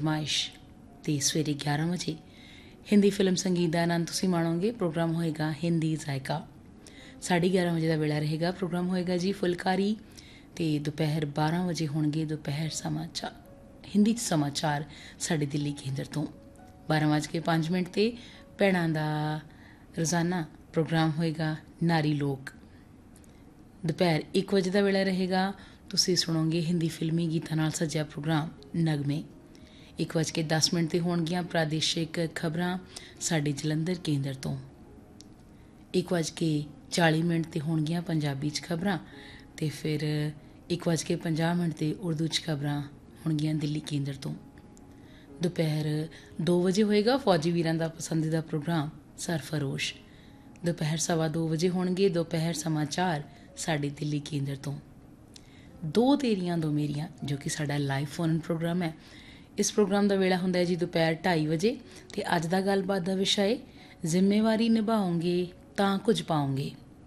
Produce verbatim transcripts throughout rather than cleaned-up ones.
फरमाइश तो सवेरे ग्यारह बजे हिंदी फिल्म संगीत का आनंद तुसीं माणोगे। प्रोग्राम होएगा हिंदी जायका। साढ़े ग्यारह बजे का वेला रहेगा। प्रोग्राम होएगा जी फुलकारी। तो दोपहर बारह बजे होणगे दोपहर समाचार हिंदी समाचार साढ़े दिल्ली केंद्र तो। बारह बज के पाँच मिनट से भैणां दा रोज़ाना प्रोग्राम होएगा नारी लोक। दोपहर एक बजे का वेला रहेगा। तुसीं सुणोगे हिंदी फिल्मी गीतां नाल सजिया प्रोग्राम नगमे। एक बज के दस मिनट से होणगियां प्रादेशिक खबरां साडे जलंधर केंद्र तो। एक बज के चाली मिनट से होणगियां पंजाबी च खबरां ते फिर एक बज के पंजाह मिनट से उर्दू च खबरां होणगियां दिल्ली केंद्र तो। दोपहर दो बजे होएगा फौजी वीरां दा पसंदीदा प्रोग्राम सरफरोश। दोपहर सवा दो बजे होणगे दोपहर समाचार साडे दिल्ली केंद्र तो। दो तेरियां दो मेरियां जो कि साडा लाइव फोन प्रोग्राम है। इस प्रोग्राम का वेला हुंदा है जी दोपहर ढाई बजे। तो अज का गलबात का विषय है जिम्मेवारी निभाओगे तां कुछ पाओगे।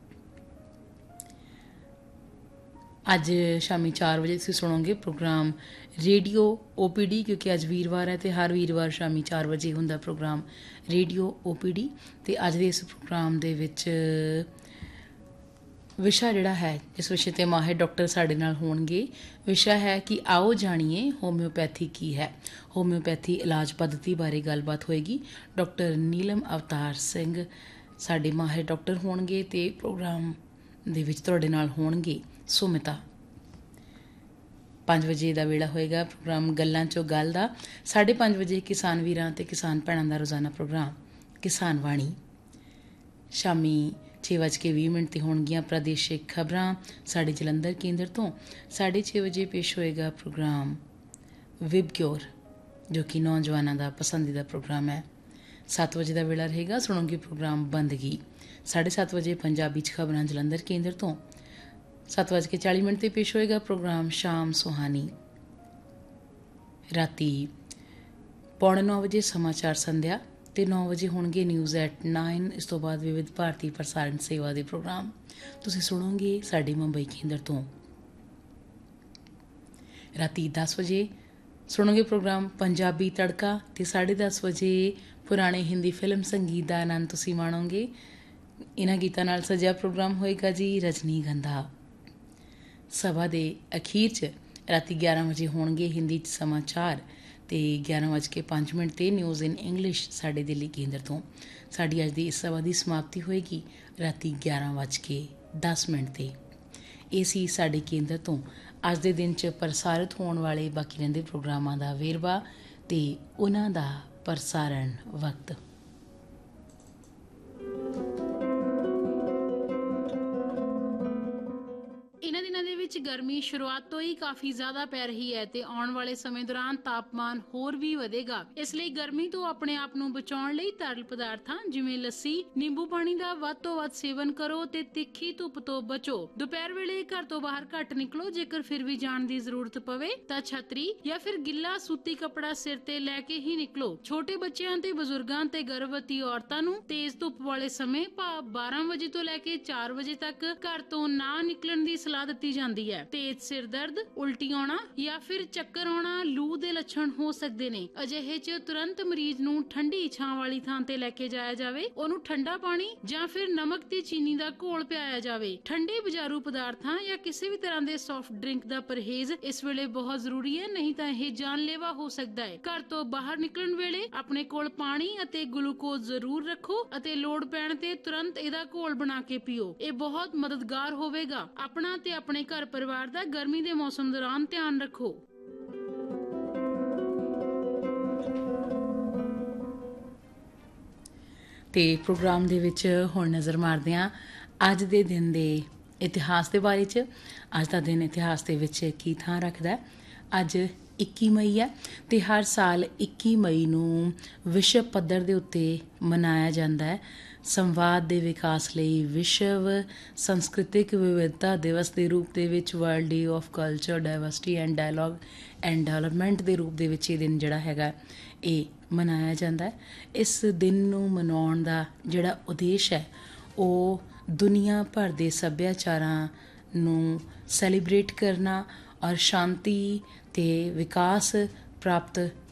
अज शामी चार बजे तुसीं सुणोगे programme radio O P D क्योंकि अज वीरवार है तो हर वीरवार शामी चार बजे हुंदा programme radio O P D. तो अज दे इस प्रोग्राम दे विच विशा जिहड़ा है जिस विषय ते माहिर डॉक्टर साडे नाल होणगे। विशा है कि आओ जाणीए होम्योपैथी की है। होम्योपैथी इलाज पद्धति बारे गलबात होएगी। डॉक्टर नीलम अवतार सिंह साडे माहिर डॉक्टर होणगे ते प्रोग्राम दे विच तुहाडे नाल होणगे सुमिता। पाँच बजे का वेला होएगा प्रोग्राम गल्लां चो गल दा। साढ़े पाँच बजे किसान वीरां ते किसान भैणां दा रोज़ाना प्रोग्राम किसान वाणी। शामी छे बज के भी मिनट ते होणगियां प्रादेशिक खबरां साढ़े जलंधर केंद्र तो। साढ़े छे बजे पेश होएगा प्रोग्राम विबग्योर जो कि नौजवानों का पसंदीदा प्रोग्राम है। सत्त बजे का वेला रहेगा सुनोगे प्रोग्राम बंदगी। साढ़े सत्त बजे पंजाबी च खबरां जलंधर केंद्र तो। सत्त बज के चाली मिनट से पेश होएगा प्रोग्राम शाम सुहानी। राती पौने नौ बजे समाचार संध्या ते नौ बजे होणगे न्यूज़ एट नाइन। इस तो बाद विविध भारती प्रसारण सेवा के प्रोग्राम तुसीं सुणोगे साडे मुंबई केंद्र तो। राती दस बजे सुणोगे प्रोग्राम पंजाबी तड़का ते साढ़े दस बजे पुराने हिंदी फिल्म संगीत का आनंद तुसीं माणोगे। इन्हां गीतां नाल सजिया प्रोग्राम होएगा जी रजनी गंधा। सभा के अखीर च राती ग्यारह बजे होणगे हिंदी च समाचार ते ग्यारह बज के पाँच मिनट ते न्यूज़ इन इंग्लिश साडे दिल्ली केंद्र तो। साडी अज दी इस सभा की समाप्ति होएगी राती ग्यारह बज के दस मिनट ते। ये सी साडे केंद्र तो अज दे दिन च प्रसारित होने वाले बाकी रहिंदे प्रोग्रामां दा वेरवा ते उन्हां दा प्रसारण वक्त। इन्हां दिनां दे विच गर्मी शुरुआत तो ही काफी ज्यादा पै रही है ते आउण वाले समय दौरान तापमान होर भी वधेगा। इसलिए गर्मी तो अपने आप नूं बचाउण लई तरल पदार्थां जिवें लस्सी नींबू पानी दा वध तो वध सेवन करो ते तिखी धुप तो बचो। दोपहर वेले घर तो बाहर घट निकलो। जेकर फिर भी जाण दी जरूरत पवे तां छतरी या फिर गिल्ला सूती कपड़ा सिर ते लैके ही निकलो। छोटे बच्चिआं ते बजुर्गां ते गर्भवती औरतां नूं तेज धुप वाले समय भाव बारह बजे तो लैके चार बजे तक घर तो ना निकलण दी सलाह ਦਿੱਤੀ ਜਾਂਦੀ है। तेज सिर दर्द उल्टी आना या फिर चक्कर आना लू ਦੇ ਲੱਛਣ ਹੋ ਸਕਦੇ ਨੇ। ਅਜਿਹੇ ਚ ਤੁਰੰਤ ਮਰੀਜ਼ ਨੂੰ ਠੰਡੀ ਛਾਂ ਵਾਲੀ ਥਾਂ ਤੇ ਲੈ ਕੇ ਜਾਇਆ ਜਾਵੇ। ਉਹਨੂੰ ਠੰਡਾ ਪਾਣੀ ਜਾਂ ਫਿਰ ਨਮਕ ਤੇ ਚੀਨੀ ਦਾ ਘੋਲ ਪਿਆਇਆ ਜਾਵੇ। ਠੰਡੇ ਬਜ਼ਾਰੂ ਪਦਾਰਥਾਂ ਜਾਂ ਕਿਸੇ ਵੀ ਤਰ੍ਹਾਂ ਦੇ ਸੌਫਟ ਡਰਿੰਕ ਦਾ ਪਰਹੇਜ਼ ਇਸ ਵੇਲੇ ਬਹੁਤ ਜ਼ਰੂਰੀ ਹੈ, ਨਹੀਂ ਤਾਂ ਇਹ ਜਾਨਲੇਵਾ ਹੋ ਸਕਦਾ ਹੈ। ਘਰ ਤੋਂ ਬਾਹਰ ਨਿਕਲਣ ਵੇਲੇ ਆਪਣੇ ਕੋਲ ਪਾਣੀ ਅਤੇ ਗਲੂਕੋਜ਼ ਜ਼ਰੂਰ ਰੱਖੋ ਅਤੇ ਲੋੜ ਪੈਣ ਤੇ ਤੁਰੰਤ ਇਹਦਾ ਘੋਲ ਬਣਾ ਕੇ ਪੀਓ। ਇਹ ਬਹੁਤ ਮਦਦਗਾਰ ਹੋਵੇਗਾ। ਆਪਣਾ ਤੇ ਆਪਣੇ ਘਰ ਪਰਿਵਾਰ ਦਾ ਗਰਮੀ ਦੇ ਮੌਸਮ ਦੌਰਾਨ ਧਿਆਨ ਰੱਖੋ। ਤੇ ਪ੍ਰੋਗਰਾਮ ਦੇ ਵਿੱਚ ਹੁਣ ਨਜ਼ਰ ਮਾਰਦੇ ਹਾਂ ਅੱਜ ਦੇ ਦਿਨ ਦੇ ਇਤਿਹਾਸ ਦੇ ਬਾਰੇ 'ਚ। ਅੱਜ ਦਾ ਦਿਨ ਇਤਿਹਾਸ ਦੇ ਵਿੱਚ ਕੀ ਥਾਂ ਰੱਖਦਾ ਹੈ? ਅੱਜ ਇੱਕੀ ਮਈ ਹੈ ਤੇ ਹਰ ਸਾਲ ਇੱਕੀ ਮਈ ਨੂੰ ਵਿਸ਼ਵ ਪੱਧਰ ਦੇ ਉੱਤੇ ਮਨਾਇਆ ਜਾਂਦਾ ਹੈ ਸੰਵਾਦ ਦੇ ਵਿਕਾਸ ਲਈ ਵਿਸ਼ਵ ਸੰਸਕ੍ਰਿਤਿਕ ਵਿਵਿਧਤਾ ਦਿਵਸ ਦੇ ਰੂਪ ਦੇ ਵਿੱਚ world day of culture diversity and dialog and development ਦੇ ਰੂਪ ਦੇ ਵਿੱਚ ਇਹ ਦਿਨ ਜਿਹੜਾ ਹੈਗਾ ਇਹ ਮਨਾਇਆ ਜਾਂਦਾ ਹੈ। ਇਸ ਦਿਨ ਨੂੰ ਮਨਾਉਣ ਦਾ ਜਿਹੜਾ ਉਦੇਸ਼ ਹੈ ਉਹ ਦੁਨੀਆ ਭਰ ਦੇ ਸੱਭਿਆਚਾਰਾਂ ਨੂੰ ਸੈਲੀਬ੍ਰੇਟ ਕਰਨਾ ਔਰ ਸ਼ਾਂਤੀ ਤੇ ਵਿਕਾਸ ਪ੍ਰਾਪਤ